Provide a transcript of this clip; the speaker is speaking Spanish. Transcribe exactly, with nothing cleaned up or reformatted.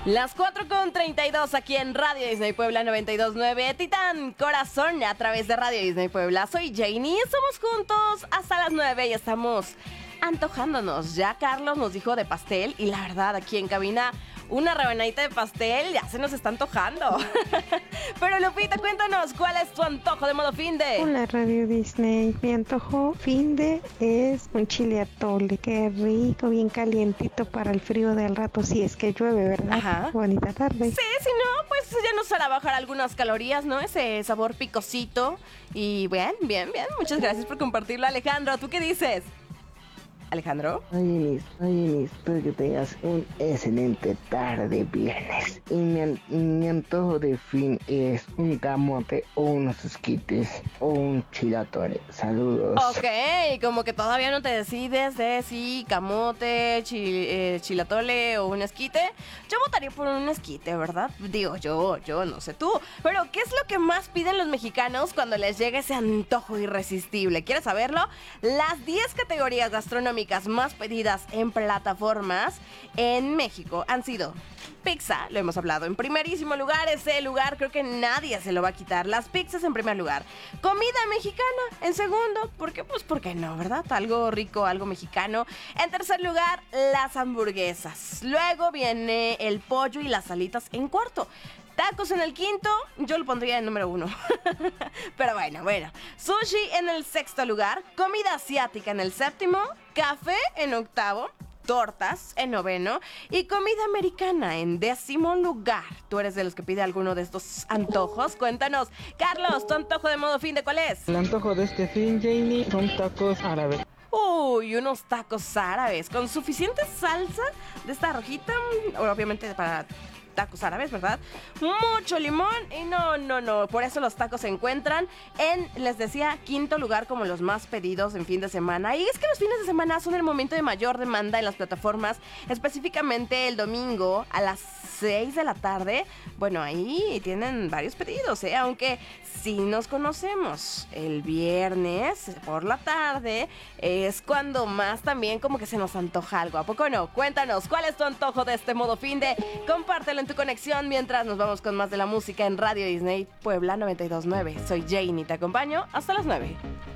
Las cuatro con treinta y dos aquí en Radio Disney Puebla noventa y dos punto nueve. Titán Corazón a través de Radio Disney Puebla. Soy Janie, estamos juntos hasta las nueve y estamos antojándonos. Ya Carlos nos dijo de pastel y la verdad aquí en cabina una rebanadita de pastel ya se nos está antojando. Pero Lupita, cuéntanos, ¿cuál es tu antojo de modo finde? Hola Radio Disney, mi antojo finde es un chile atole, qué rico, bien calientito para el frío del rato, si es que llueve, ¿verdad? Ajá. Bonita tarde. Sí, si no, pues ya nos hará bajar algunas calorías, ¿no? Ese sabor picosito. Y bien, bien, bien, muchas gracias por compartirlo, Alejandro. ¿Tú qué dices? Alejandro. Oye, oye, espero que tengas un excelente tarde viernes. Y mi, an- mi antojo de fin es un camote o unos esquites o un chilatore. Saludos. Ok, como que todavía no te decides de si camote, chi- eh, chilatole o un esquite. Yo votaría por un esquite, ¿verdad? Digo, yo, yo, no sé tú. Pero, ¿qué es lo que más piden los mexicanos cuando les llega ese antojo irresistible? ¿Quieres saberlo? Las diez categorías gastronómicas más pedidas en plataformas en México han sido pizza, lo hemos hablado en primerísimo lugar, ese lugar creo que nadie se lo va a quitar, las pizzas en primer lugar, comida mexicana en segundo, ¿por qué? Pues porque no, ¿verdad? Algo rico, algo mexicano. En tercer lugar, las hamburguesas, luego viene el pollo y las alitas en cuarto. Tacos en el quinto, yo lo pondría en número uno. Pero bueno, bueno. Sushi en el sexto lugar, comida asiática en el séptimo, café en octavo, tortas en noveno y comida americana en décimo lugar. ¿Tú eres de los que pide alguno de estos antojos? Cuéntanos. Carlos, ¿tu antojo de modo fin de cuál es? El antojo de este fin, Janie, son tacos árabes. Uy, unos tacos árabes con suficiente salsa de esta rojita, obviamente para tacos árabes, ¿verdad? Mucho limón y no, no, no. Por eso los tacos se encuentran en, les decía, quinto lugar como los más pedidos en fin de semana. Y es que los fines de semana son el momento de mayor demanda en las plataformas, específicamente el domingo a las seis de la tarde. Bueno, ahí tienen varios pedidos, ¿eh? Aunque si nos conocemos el viernes por la tarde, es cuando más también como que se nos antoja algo. ¿A poco no? Cuéntanos, ¿cuál es tu antojo de este modo finde? Compártelo en tu conexión mientras nos vamos con más de la música en Radio Disney Puebla noventa y dos punto nueve. Soy Jane y te acompaño hasta las nueve.